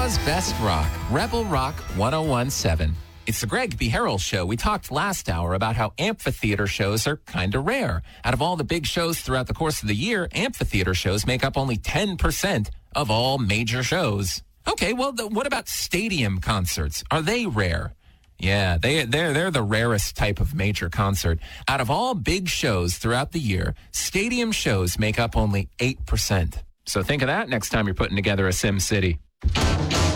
Omaha's best rock, Rebel Rock 1017. It's the Greg B. Harrell Show. We talked last hour about how amphitheater shows are kind of rare. Out of all the big shows throughout the course of the year, amphitheater shows make up only 10% of all major shows. Okay, well, what about stadium concerts? Are they rare? Yeah, they're the rarest type of major concert. Out of all big shows throughout the year, stadium shows make up only 8%. So think of that next time you're putting together a Sim City.